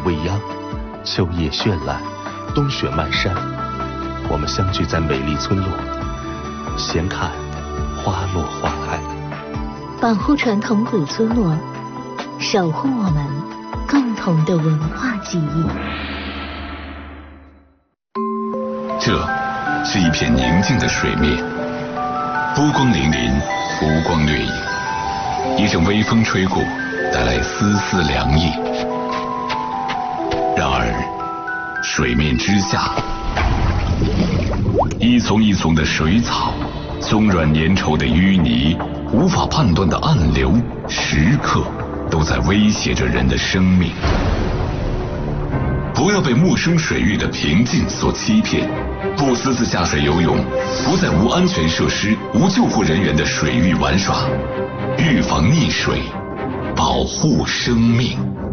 未央，秋叶绚烂，冬雪漫山。我们相聚在美丽村落，闲看花落花开。 保护传统古村落，守护我们共同的文化记忆。 这是一片宁静的水面，波光粼粼，浮光掠影。一阵微风吹过，带来丝丝凉意。然而，水面之下，一丛一丛的水草，松软粘稠的淤泥，无法判断的暗流，时刻都在威胁着人的生命。不要被陌生水域的平静所欺骗，不私自下水游泳，不在无安全设施、无救护人员的水域玩耍，预防溺水，保护生命。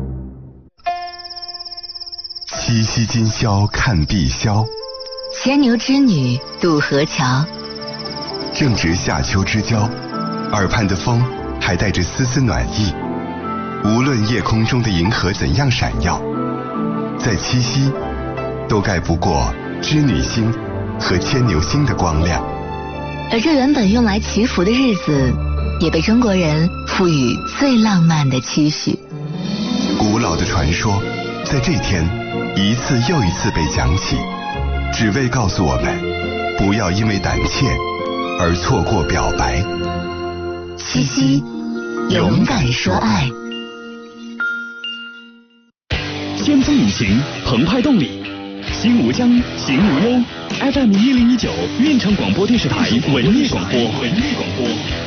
七夕今宵看碧霄， 牵牛织女渡河桥。 正值夏秋之交，耳畔的风还带着丝丝暖意。无论夜空中的银河怎样闪耀，在七夕都盖不过织女星和牵牛星的光亮。 而这原本用来祈福的日子，也被中国人赋予最浪漫的期许。 古老的传说在这天一次又一次被讲起，只为告诉我们不要因为胆怯而错过表白。 七夕，勇敢说爱。 先锋引擎，澎湃动力，心无疆，行无忧。FM1019，运城广播电视台文艺广播。